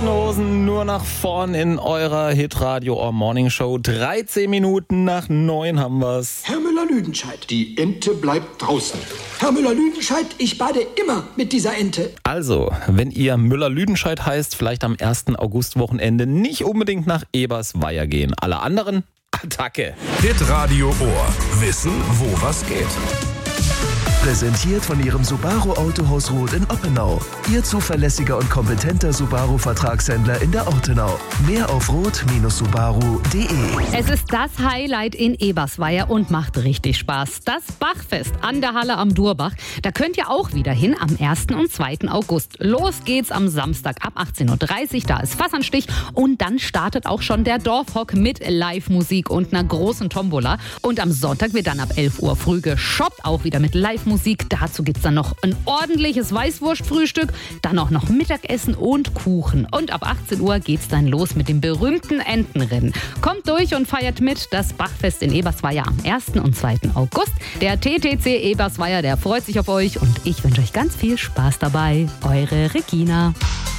Toten Hosen nur nach vorn in eurer Hitradio Or Morning Show. 13 Minuten nach 9 haben wir's. Herr Müller-Lüdenscheid. Die Ente bleibt draußen. Herr Müller-Lüdenscheid, ich bade immer mit dieser Ente. Also, wenn ihr Müller-Lüdenscheid heißt, vielleicht am 1. August-Wochenende nicht unbedingt nach Ebersweier gehen. Alle anderen, Attacke. Hitradio Ohr. Wissen, wo was geht. Präsentiert von Ihrem Subaru Autohaus Roth in Oppenau. Ihr zuverlässiger und kompetenter Subaru-Vertragshändler in der Ortenau. Mehr auf roth-subaru.de. Es ist das Highlight in Ebersweier und macht richtig Spaß. Das Bachfest an der Halle am Durbach. Da könnt ihr auch wieder hin am 1. und 2. August. Los geht's am Samstag ab 18.30 Uhr. Da ist Fassanstich und dann startet auch schon der Dorfhock mit Live-Musik und einer großen Tombola. Und am Sonntag wird dann ab 11 Uhr früh geshoppt, auch wieder mit Live-Musik. Dazu gibt's dann noch ein ordentliches Weißwurstfrühstück, dann auch noch Mittagessen und Kuchen. Und ab 18 Uhr geht's dann los mit dem berühmten Entenrennen. Kommt durch und feiert mit das Bachfest in Ebersweier am 1. und 2. August. Der TTC Ebersweier, der freut sich auf euch und ich wünsche euch ganz viel Spaß dabei. Eure Regina.